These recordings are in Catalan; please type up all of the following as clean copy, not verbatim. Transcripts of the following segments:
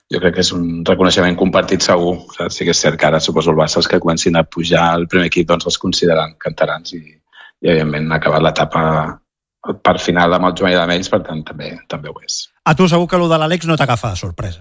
jo crec que és un reconeixement compartit segur. Sí que és cert que ara suposo el Barça els que comencin a pujar al primer equip doncs els consideren canterans i evidentment ha acabat l'etapa per final amb el juvenil amb ells, per tant també ho és. A tu segur que el de l'Àlex no t'agafa de sorpresa.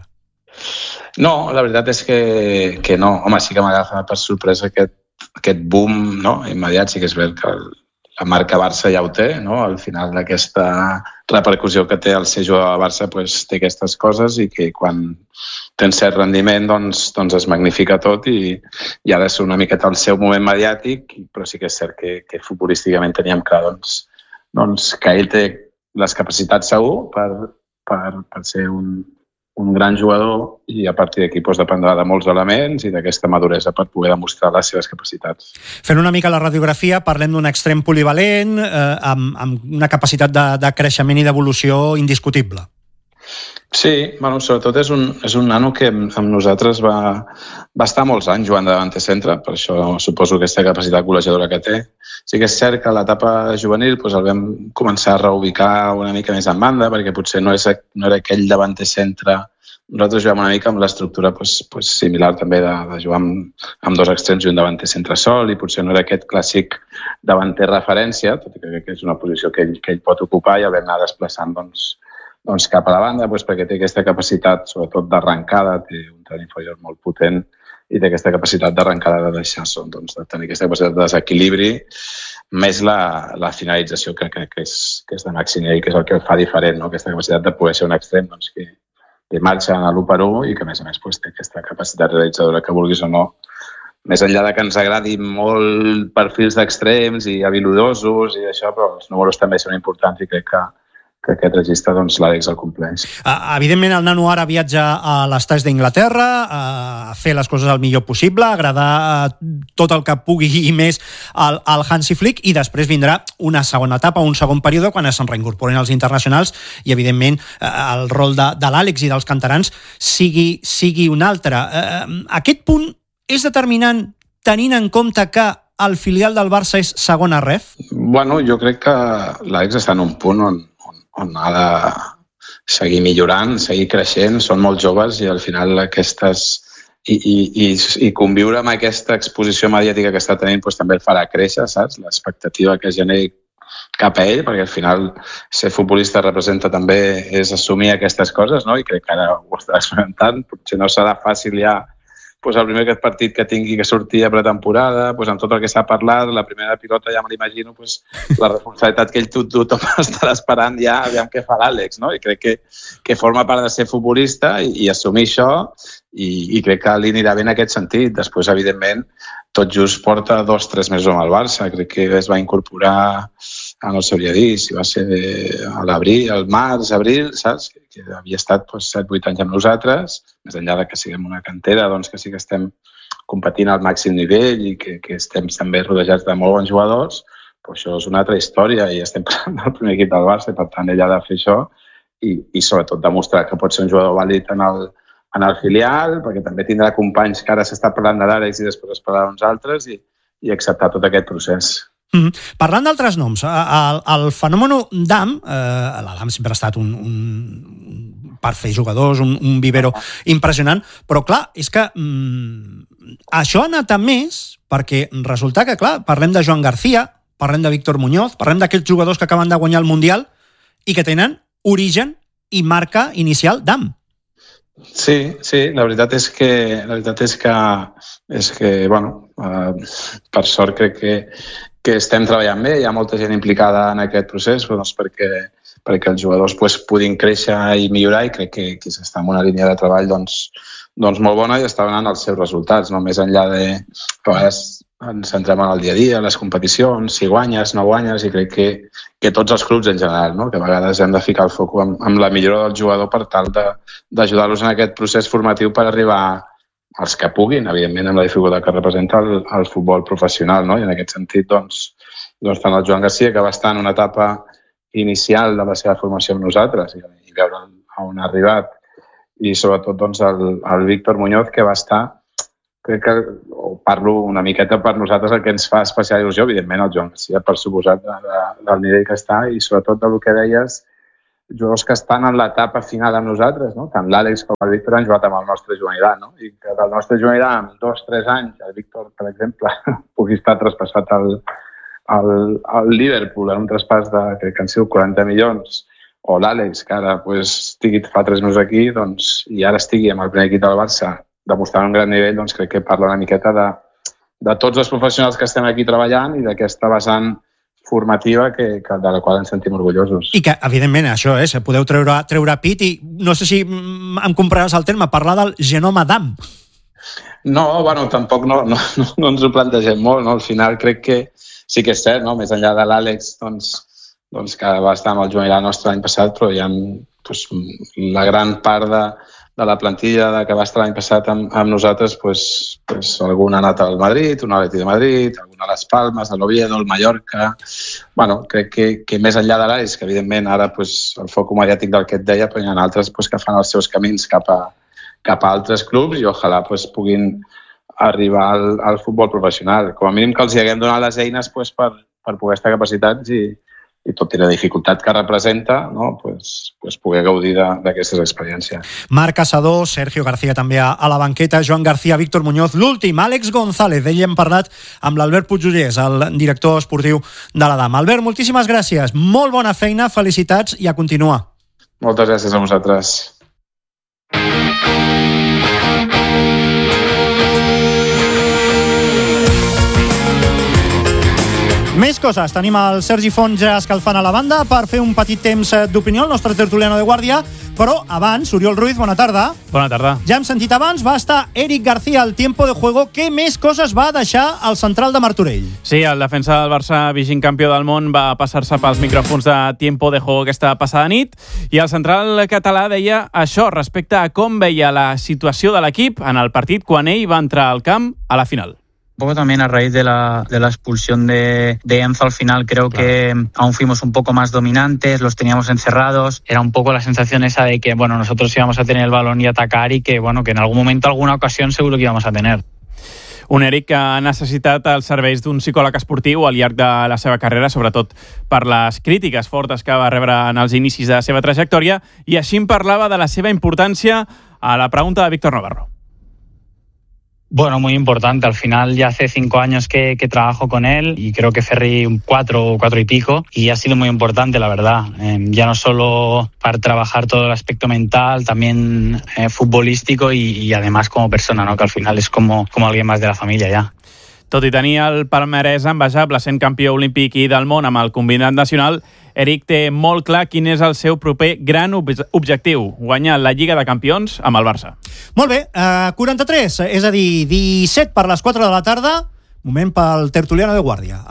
No, la veritat és que no. Home, sí que m'agafa per sorpresa aquest boom, no? Immediat. Sí que és veritat que la marca Barça ja ho té, no? Al final d'aquesta repercussió que té el ser jugador de Barça pues, té aquestes coses i que quan tens cert rendiment doncs es magnifica tot i ha de ser una miqueta el seu moment mediàtic, però sí que és cert que futbolísticament teníem clar doncs, que ell té les capacitats segur per ser un gran jugador i a partir d'aquí dependrà de molts elements i d'aquesta maduresa per poder demostrar les seves capacitats. Fent una mica la radiografia, parlem d'un extrem polivalent amb una capacitat de creixement i d'evolució indiscutible. Sí, bueno, sobretot és un nano que amb nosaltres va estar molts anys jugant de davanter centre, per això suposo aquesta capacitat golejadora que té. Sí que és cert que a l'etapa juvenil el vam començar a reubicar una mica més en banda, perquè potser no era aquell davanter centre. Nosaltres jugàvem una mica amb l'estructura similar també de jugar amb dos extrems i un davanter centre sol, i potser no era aquest clàssic davanter referència, tot i que crec que és una posició que ell pot ocupar i el vam anar desplaçant doncs cap a la banda, perquè té aquesta capacitat, sobretot d'arrencada, té un tren inferior molt potent i té aquesta capacitat d'arrencada de deixar doncs, de tenir aquesta capacitat de desequilibri, més la finalització que és de màxim nivell, que és el que el fa diferent, no? Aquesta capacitat de poder ser un extrem doncs, que marxa en l'1-1 i que a més té aquesta capacitat realitzadora que vulguis o no. Més enllà de que ens agradi molt perfils d'extrems i habilidosos i això, però els números també són importants i crec que aquest registre l'Àlex el compleix. Evidentment el nano ara viatja a l'Estats d'Anglaterra a fer les coses el millor possible, a agradar tot el que pugui i més al Hansi Flick, i després vindrà una segona etapa, un segon període quan se'n reincorporen els internacionals i evidentment el rol de l'Àlex i dels canterans sigui un altre. Aquest punt és determinant tenint en compte que el filial del Barça és segona ref? Bueno, jo crec que l'Àlex està en un punt on ha de seguir millorant, seguir creixent, són molt joves i al final i conviure amb aquesta exposició mediàtica que està tenint també el farà créixer, saps? L'expectativa que es generi cap a ell, perquè al final ser futbolista representa també és assumir aquestes coses, no? I crec que ara ho està experimentant, potser no serà fàcil ja el primer partit que tingui que sortir a pretemporada, amb tot el que s'ha parlat, la primera pilota ja me l'imagino, la responsabilitat que ell tothom estarà esperant ja, aviam què fa l'Àlex, no? I crec que forma part de ser futbolista i assumir això i crec que li anirà bé en aquest sentit. Després, evidentment, tot just porta 2-3 mesos amb el Barça, crec que es va incorporar, no sabria dir, si va ser a l'abril, al març, abril, saps? Que havia estat 7-8 anys amb nosaltres, més enllà de que siguem una cantera, doncs que sí que estem competint al màxim nivell i que estem també rodejats de molt bons jugadors, però això és una altra història i estem parlant del primer equip del Barça i per tant ell ha de fer això i sobretot demostrar que pot ser un jugador vàlid en el filial, perquè també tindrà companys que ara s'està parlant de l'Àlex i després es parlarà d'uns altres i acceptar tot aquest procés. Parlant d'altres noms, el fenomen Dam, l'Adam sempre ha estat un per fer jugadors, un vivero impressionant, però clar, és que això ha anat a més perquè resulta que, clar, parlem de Joan García, parlem de Víctor Muñoz, parlem d'aquests jugadors que acaben de guanyar el Mundial i que tenen origen i marca inicial Dam. Sí, la veritat és que bueno, per sort crec que estem treballant bé, hi ha molta gent implicada en aquest procés doncs perquè els jugadors puguin créixer i millorar i crec que s'està en una línia de treball doncs molt bona i està donant els seus resultats, no? Més enllà de que a vegades ens centrem en el dia a dia, les competicions, si guanyes, no guanyes, i crec que tots els clubs en general, no? Que a vegades hem de ficar el foc amb la millora del jugador per tal d'ajudar-los en aquest procés formatiu per arribar als que puguin, evidentment amb la dificultat que representa el futbol professional, no? I en aquest sentit, doncs tant el Joan García, que va estar en una etapa inicial de la seva formació amb nosaltres i veure on ha arribat, i sobretot doncs, el Víctor Muñoz, que va estar, crec que parlo una miqueta per nosaltres, el que ens fa especial il·lusió, evidentment el Joan García, per suposat del nivell que està, i sobretot del que deies jugadors que estan en l'etapa final amb nosaltres, no? Tant l'Àlex com el Víctor han jugat amb el nostre juvenil A, no? I que del nostre juvenil A, amb 2-3 anys, el Víctor, per exemple, pugui estar traspassat al Liverpool en un traspàs de, crec que han sigut 40 milions, o l'Àlex, que ara estigui fa 3 mesos aquí, doncs, i ara estigui amb el primer equip del Barça demostrant un gran nivell, doncs crec que parla una miqueta de tots els professionals que estem aquí treballant i d'aquesta vessant formativa de la qual ens sentim orgullosos. I que, evidentment, això és, podeu treure pit i no sé si em compraràs el terme, parlar del genoma d'AM. No, bueno, tampoc no ens ho plantegem molt, no? Al final crec que sí que és cert, no? Més enllà de l'Àlex, doncs que va estar amb el juvenil nostre l'any passat, però hi ha la gran part de la plantilla que va estar l'any passat amb nosaltres, algun ha anat al Madrid, un a l'Atlètic de Madrid, algun a les Palmes, a l'Oviedo, al Mallorca. Bueno, crec que més enllà de l'Àlex, que evidentment ara el focus mediàtic del que et deia, però hi ha altres que fan els seus camins cap a altres clubs i ojalà puguin arribar al futbol professional. Com a mínim que els hi haguem donat les eines per poder estar capacitats i tot i la dificultat que representa, no? Poder gaudir d'aquestes experiències. Marc Caçador, Sergio García també a la banqueta, Joan García, Víctor Muñoz, l'últim, Àlex González. D'ell hem parlat amb l'Albert Puigdollers, el director esportiu de la DAM. Albert, moltíssimes gràcies. Molt bona feina, felicitats i a continuar. Moltes gràcies a vosaltres. Més coses. Tenim el Sergi Font ja escalfant a la banda per fer un petit temps d'opinió, el nostre tertuliano de guàrdia, però abans, Oriol Ruiz, bona tarda. Bona tarda. Ja hem sentit abans, va estar Eric García al tiempo de juego. Què més coses va deixar el central de Martorell? Sí, el defensa del Barça, vigent campió del món, va passar-se pels micròfons de tiempo de juego aquesta passada nit i el central català deia això respecte a com veia la situació de l'equip en el partit quan ell va entrar al camp a la final. Un poco también a raíz de la expulsión de Enzo al final creo que aún fuimos un poco más dominantes, los teníamos encerrados, era un poco la sensación esa de que nosotros íbamos a tener el balón y atacar y que que en algún momento, alguna ocasión seguro que íbamos a tener. Un Eric que ha necessitat els serveis d'un psicòleg esportiu al llarg de la seva carrera, sobretot per les crítiques fortes que va rebre en els inicis de la seva trajectòria, i així en parlava de la seva importància a la pregunta de Víctor Navarro. Bueno, muy importante. Al final ya hace 5 años que trabajo con él y creo que Ferri 4 o 4 y pico y ha sido muy importante, la verdad. Ya no solo para trabajar todo el aspecto mental, también futbolístico y además como persona, ¿no? Que al final es como alguien más de la familia ya. Tot i tenir el palmarès envejable sent campió olímpic i del món amb el combinat nacional, Eric té molt clar quin és el seu proper gran objectiu, guanyar la Lliga de Campions amb el Barça. Molt bé, 43, és a dir, 17 per les 4 de la tarda, moment pel tertuliano de guàrdia.